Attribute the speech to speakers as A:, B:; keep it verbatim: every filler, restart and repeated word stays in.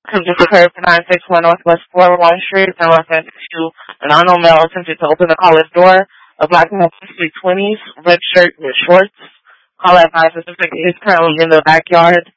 A: This occurred at nine sixty-one Northwest forty-first Street in reference to an unknown male attempted to open the caller's door. A black man in his twenties, red shirt with shorts. Caller advised the suspect is currently in the backyard